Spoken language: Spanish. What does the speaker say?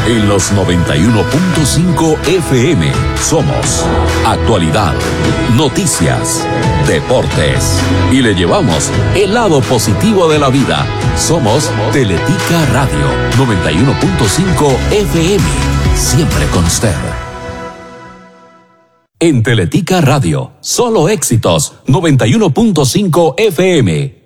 En los 91.5 FM somos actualidad, noticias, deportes y le llevamos el lado positivo de la vida. Somos Teletica Radio 91.5 FM, siempre con usted. En Teletica Radio, solo éxitos 91.5 FM.